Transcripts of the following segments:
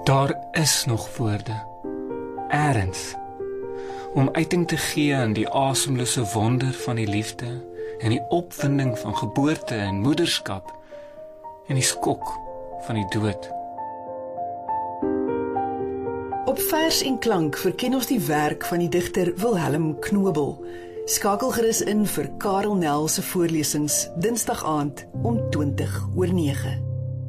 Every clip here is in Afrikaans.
Daar is nog woorde, ergens, om uiting te gee aan die asemlose wonder van die liefde en die opwinding van geboorte en moederskap en die skok van die dood. Op Vers en Klank verken ons die werk van die digter Wilhelm Knobel. Skakel gerus in vir Karel Nel se voorlesings Dinsdag aand om 20:09.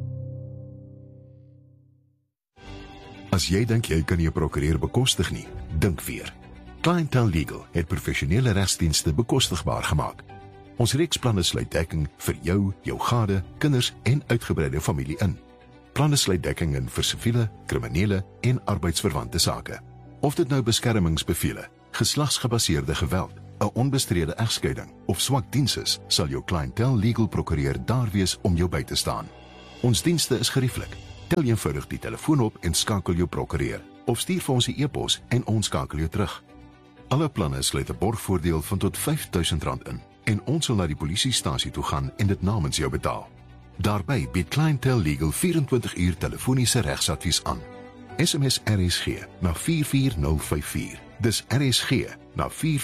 As jy dink jy kan nie 'n prokureur bekostig nie, dink weer. Clientele Legal het professionele regsdienste bekostigbaar gemaak. Ons reeksplanne sluit dekking vir jou, jou gade, kinders en uitgebreide familie in. Planne sluit dekking in vir siviele, kriminele en arbeidsverwante sake. Of dit nou beskermingsbevele, geslagsgebaseerde geweld, 'n onbestrede egskeiding of swak diens is, sal jou Clientele Legal prokureur daar wees om jou by te staan. Ons dienste is gerieflik. Tel eenvoudig die telefoon op en skakel jou prokureur, of stuur vir ons 'n e-pos en ons skakel jou terug. Alle planne sluit 'n borgvoordeel van tot R5.000 in en ons sal na die polisiestasie toe gaan en dit namens jou betaal. Daarbey bied Clientele Legal 24 uur telefoniese regsadvies aan. SMS RSG na 44054. Dis RSG na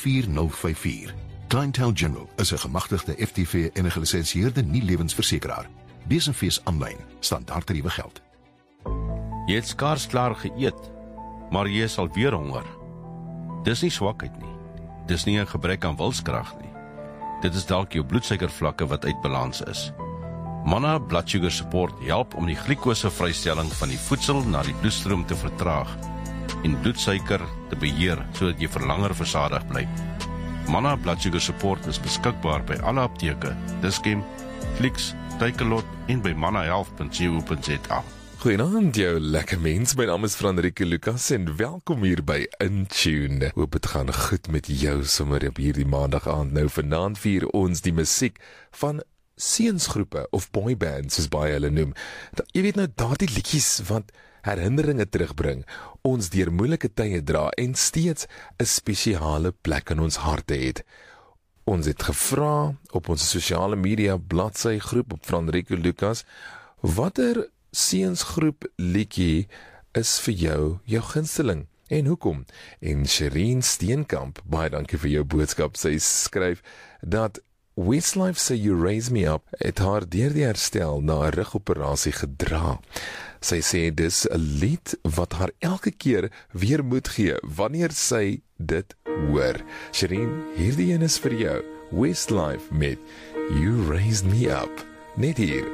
44054. Clientele General is 'n gemagtigde FTV en 'n gelisensieerde nie-lewensversekeraar. Besenfees aanlyn, standaardtariewe geld. Jy het skaars klaar geëet, maar jy is alweer honger. Dis nie swakheid nie. Dis nie 'n gebrek aan wilskrag nie. Dit is dalk jou bloedsuikervlakke wat uit balans is. Manna Blood Sugar Support help om die glikosevrystelling van die voedsel na die bloedstroom te vertraag en bloedsuiker te beheer sodat jy vir langer versadig bly. Manna Blood Sugar Support is beskikbaar by alle apteke, Dischem, Clicks, Takealot en by mannahealth.co.za. Goeienaand jou lekker mens, my naam is Franrique Lucas en welkom hier by Intune. Hoop het gaan goed met jou sommer op hierdie maandag aand. Nou vanaand vier ons die musiek van seunsgroepe of boybands soos baie hulle noem. Jy weet nou daardie liedjies wat herinneringe terugbring, ons deur moeilike tye dra en steeds 'n spesiale plek in ons harte het. Ons het gevra op ons sosiale media bladsy groep op Franrique Lucas, watter seunsgroep liedjie is vir jou gunsteling en hoekom? En Shereen Steenkamp, baie dankie vir jou boodskap. Sy skryf dat Westlife Say You Raise Me Up het haar deur die herstel na 'n rugoperasie gedra. Sy sê dis 'n lied wat haar elke keer weer moed gee wanneer sy dit hoor. Shereen, hierdie een is vir jou. Westlife met You Raised Me Up. Net hier